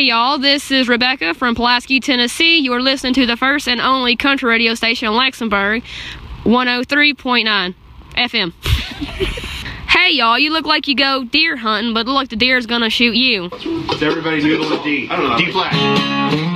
y'all, this is Rebecca from Pulaski, Tennessee. You are listening to the first and only country radio station in Luxembourg, 103.9 FM. Hey y'all, you look like you go deer hunting, but look like the deer's gonna shoot you. It's everybody's middle of D. I don't know. D flat.